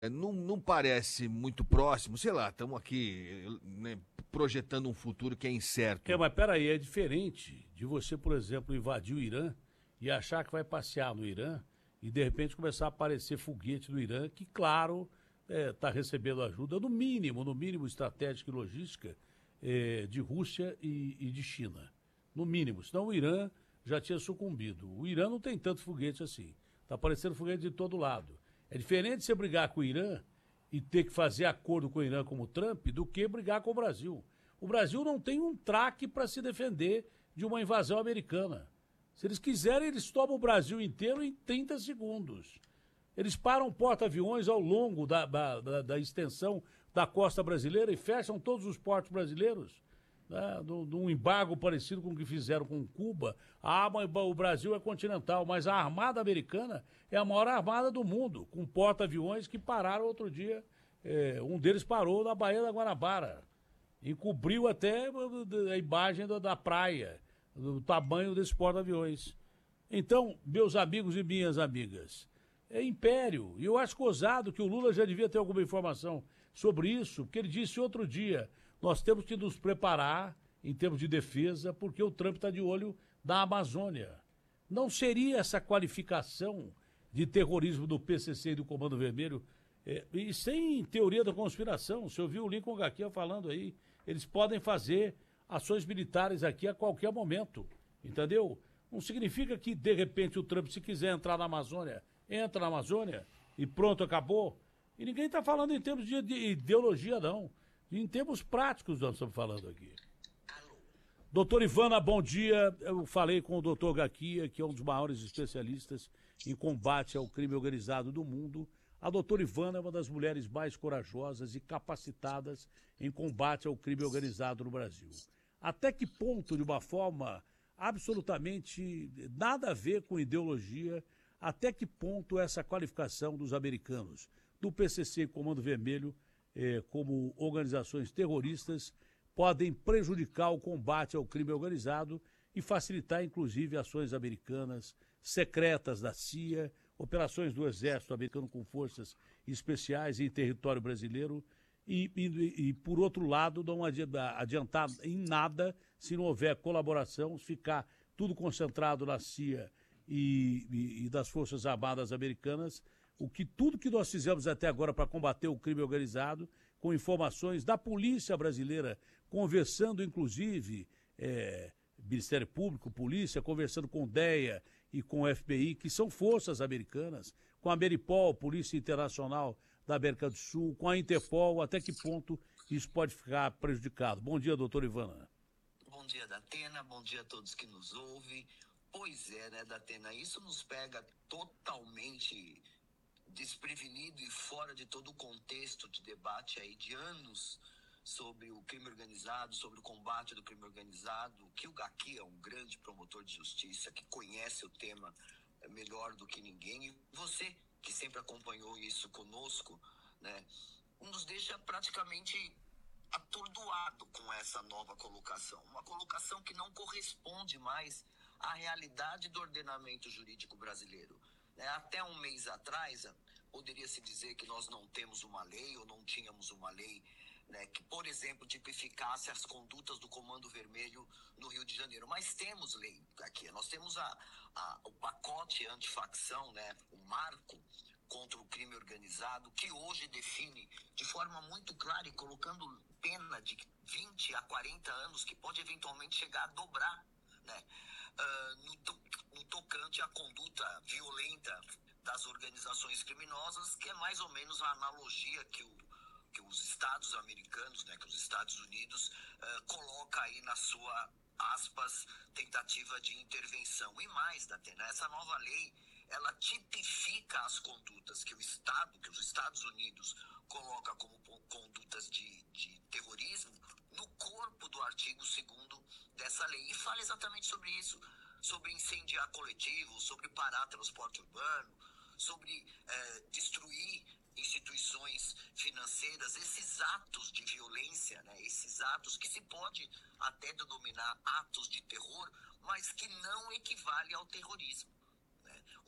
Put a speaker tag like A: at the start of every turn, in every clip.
A: Não parece muito próximo, sei lá, estamos aqui, né, projetando um futuro que é incerto.
B: Mas peraí, é diferente de você, por exemplo, invadir o Irã e achar que vai passear no Irã e de repente começar a aparecer foguete do Irã que, claro, está recebendo ajuda, no mínimo, estratégica e logística de Rússia e de China. No mínimo, senão o Irã já tinha sucumbido. O Irã não tem tanto foguete assim. Está aparecendo foguete de todo lado. É diferente você brigar com o Irã e ter que fazer acordo com o Irã como o Trump do que brigar com o Brasil. O Brasil não tem um traque para se defender de uma invasão americana. Se eles quiserem, eles tomam o Brasil inteiro em 30 segundos. Eles param porta-aviões ao longo da extensão da costa brasileira e fecham todos os portos brasileiros. Né, num embargo parecido com o que fizeram com Cuba. Mas o Brasil é continental, mas a Armada Americana é a maior armada do mundo, com porta-aviões que pararam outro dia. Um deles parou na Baía da Guanabara, encobriu até a imagem da praia, do tamanho desse porta-aviões. Então, meus amigos e minhas amigas, é império. E eu acho gozado que o Lula já devia ter alguma informação sobre isso, porque ele disse outro dia: nós temos que nos preparar em termos de defesa, porque o Trump está de olho na Amazônia. Não seria essa qualificação de terrorismo do PCC e do Comando Vermelho, e sem teoria da conspiração? Você ouviu o Lincoln Garcia falando aí, eles podem fazer ações militares aqui a qualquer momento, entendeu? Não significa que, de repente, o Trump, se quiser entrar na Amazônia, entra na Amazônia e pronto, acabou. E ninguém está falando em termos de ideologia, não. Em termos práticos nós estamos falando aqui. Doutor Ivana, bom dia. Eu falei com o doutor Gaquia, que é um dos maiores especialistas em combate ao crime organizado do mundo. A doutora Ivana é uma das mulheres mais corajosas e capacitadas em combate ao crime organizado no Brasil. Até que ponto, de uma forma absolutamente nada a ver com ideologia, até que ponto essa qualificação dos americanos, do PCC e Comando Vermelho, como organizações terroristas, podem prejudicar o combate ao crime organizado e facilitar, inclusive, ações americanas secretas da CIA, operações do Exército americano com forças especiais em território brasileiro e por outro lado, não adiantar em nada se não houver colaboração, se ficar tudo concentrado na CIA e das Forças Armadas Americanas, tudo que nós fizemos até agora para combater o crime organizado, com informações da polícia brasileira, conversando inclusive, Ministério Público, polícia, conversando com o DEA e com o FBI, que são forças americanas, com a Ameripol, Polícia Internacional da América do Sul, com a Interpol, até que ponto isso pode ficar prejudicado? Bom dia, doutor Ivana.
C: Bom dia, Datena, bom dia a todos que nos ouvem. Pois é, né, Datena, isso nos pega totalmente desprevenido e fora de todo o contexto de debate aí de anos sobre o crime organizado, sobre o combate do crime organizado, que o Gaqui é um grande promotor de justiça, que conhece o tema melhor do que ninguém, e você, que sempre acompanhou isso conosco, né, nos deixa praticamente atordoado com essa nova colocação, uma colocação que não corresponde mais à realidade do ordenamento jurídico brasileiro. Até um mês atrás, poderia-se dizer que nós não temos uma lei ou não tínhamos uma lei, né, que, por exemplo, tipificasse as condutas do Comando Vermelho no Rio de Janeiro. Mas temos lei aqui. Nós temos o pacote antifacção, né, o marco contra o crime organizado, que hoje define de forma muito clara e colocando pena de 20 a 40 anos, que pode eventualmente chegar a dobrar, né, no tocante à conduta violenta das organizações criminosas, que é mais ou menos a analogia que os Estados americanos, né, que os Estados Unidos coloca aí na sua, aspas, tentativa de intervenção. E mais, Datena, essa nova lei, ela tipifica as condutas que os Estados Unidos coloca como condutas de terrorismo no corpo do artigo 2º dessa lei. E fala exatamente sobre isso, sobre incendiar coletivos, sobre parar transporte urbano, sobre destruir instituições financeiras, esses atos de violência, né, esses atos que se pode até denominar atos de terror, mas que não equivale ao terrorismo.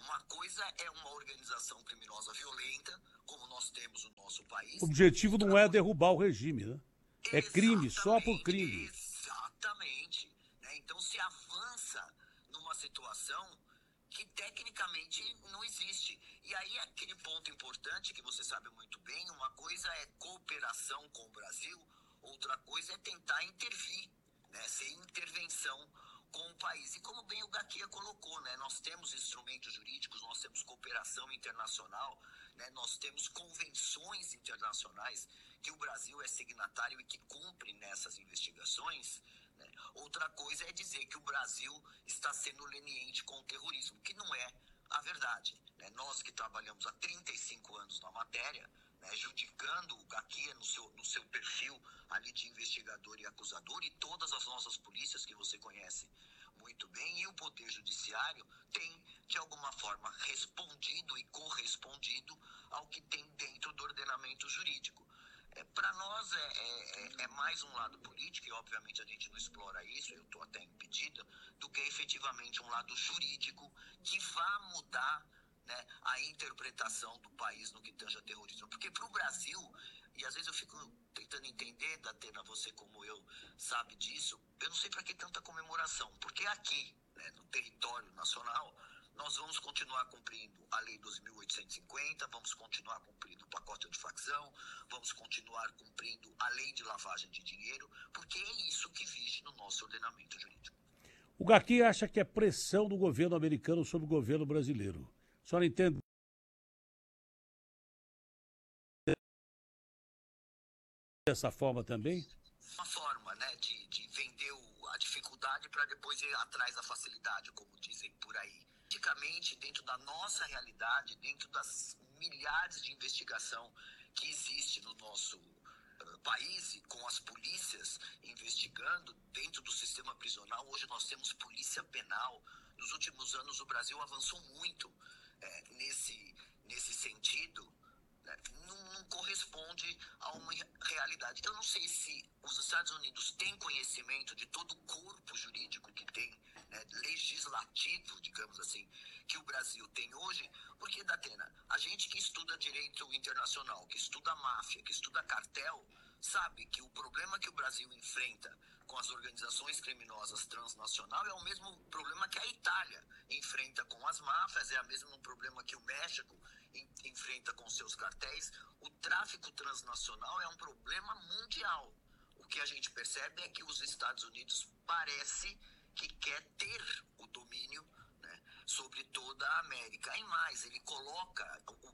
C: Uma coisa é uma organização criminosa violenta, como nós temos no nosso país.
B: O objetivo não é derrubar o regime, né? É crime, só por crime.
C: Exatamente. Né? Então se avança numa situação que tecnicamente não existe. E aí aquele ponto importante que você sabe muito bem, uma coisa é cooperação com o Brasil, outra coisa é tentar intervir, né? Ser intervenção com o país. E como bem o Gaquia colocou, né? Nós temos instrumentos jurídicos, nós temos cooperação internacional, né? Nós temos convenções internacionais que o Brasil é signatário e que cumpre nessas investigações. Né? Outra coisa é dizer que o Brasil está sendo leniente com o terrorismo, que não é a verdade. Né? Nós que trabalhamos há 35 anos na matéria, né, judicando o Gaquia no seu perfil ali de investigador e acusador, e todas as nossas polícias que você conhece muito bem, e o Poder Judiciário tem, de alguma forma, respondido e correspondido ao que tem dentro do ordenamento jurídico. Para nós é mais um lado político, e obviamente a gente não explora isso, eu estou até impedida, do que efetivamente um lado jurídico que vá mudar, né, a interpretação do país no que tange a terrorismo. Porque para o Brasil, e às vezes eu fico tentando entender, Datena, você como eu sabe disso, eu não sei para que tanta comemoração, porque aqui, né, no território nacional, nós vamos continuar cumprindo a Lei 2.850, vamos continuar cumprindo o pacote antifacção, vamos continuar cumprindo a Lei de lavagem de dinheiro, porque é isso que vige no nosso ordenamento jurídico.
B: O Gaquia acha que é pressão do governo americano sobre o governo brasileiro. A senhora entende dessa forma também?
C: Uma forma, né, de vender a dificuldade para depois ir atrás da facilidade, como dizem por aí. Praticamente, dentro da nossa realidade, dentro das milhares de investigação que existe no nosso país e com as polícias investigando dentro do sistema prisional, hoje nós temos polícia penal. Nos últimos anos o Brasil avançou muito nesse sentido, né? Não corresponde a uma realidade. Eu não sei se os Estados Unidos têm conhecimento de todo o corpo jurídico que tem, né, legislativo, digamos assim, que o Brasil tem hoje, porque, Datena, a gente que estuda direito internacional, que estuda máfia, que estuda cartel, sabe que o problema que o Brasil enfrenta com as organizações criminosas transnacionais é o mesmo problema que a Itália enfrenta com as máfias, é o mesmo problema que o México enfrenta com seus cartéis. O tráfico transnacional é um problema mundial. O que a gente percebe é que os Estados Unidos parece que quer ter o domínio, né, sobre toda a América. E mais, ele coloca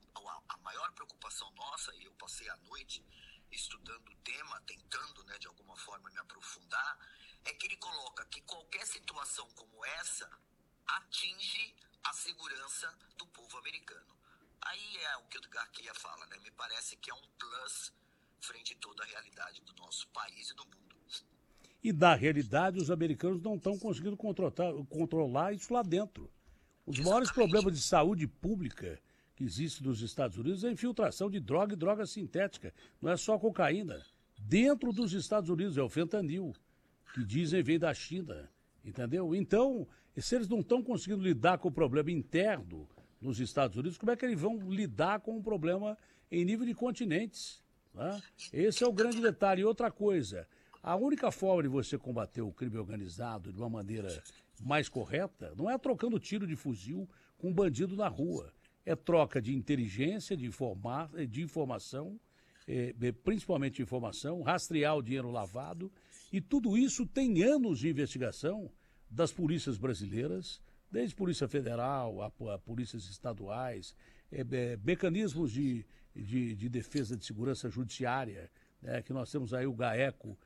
C: a maior preocupação nossa, e eu passei a noite estudando o tema, tentando, né, de alguma forma me aprofundar, é que ele coloca que qualquer situação como essa atinge a segurança do povo americano. Aí é o que o Gaquia fala, né? Me parece que é um plus frente a toda a realidade do nosso país e do mundo.
B: E da realidade, os americanos não estão conseguindo controlar isso lá dentro. Os maiores problemas de saúde pública que existe nos Estados Unidos é a infiltração de droga e droga sintética. Não é só cocaína. Dentro dos Estados Unidos é o fentanil, que dizem vem da China, entendeu? Então, se eles não estão conseguindo lidar com o problema interno nos Estados Unidos, como é que eles vão lidar com o problema em nível de continentes? Né? Esse é o grande detalhe. E outra coisa, a única forma de você combater o crime organizado de uma maneira mais correta não é trocando tiro de fuzil com um bandido na rua. É troca de inteligência, de informação, principalmente de informação, rastrear o dinheiro lavado. E tudo isso tem anos de investigação das polícias brasileiras, desde Polícia Federal a polícias estaduais, mecanismos de defesa de segurança judiciária, né, que nós temos aí o GAECO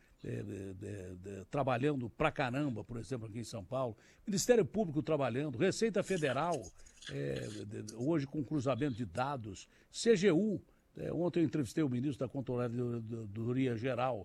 B: trabalhando pra caramba, por exemplo, aqui em São Paulo, Ministério Público trabalhando, Receita Federal, hoje com cruzamento de dados, CGU, ontem eu entrevistei o ministro da Controladoria Geral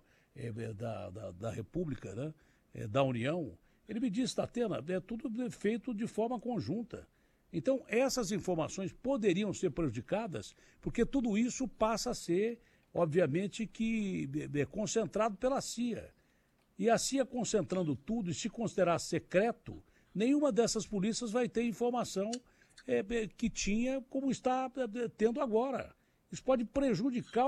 B: da República, né, da União. Ele me disse, Datena, é tudo feito de forma conjunta. Então, essas informações poderiam ser prejudicadas, porque tudo isso passa a ser, obviamente, concentrado pela CIA. E a CIA concentrando tudo, e se considerar secreto, nenhuma dessas polícias vai ter informação que tinha como está tendo agora. Isso pode prejudicar